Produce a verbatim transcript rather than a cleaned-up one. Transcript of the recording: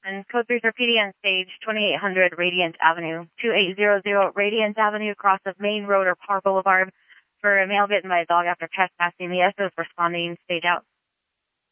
And code three for P D N stage twenty-eight hundred Radiant Avenue, twenty-eight hundred Radiant Avenue, cross of Main Road or Park Boulevard for a male bitten by a dog after trespassing. The S O is responding. Stage out.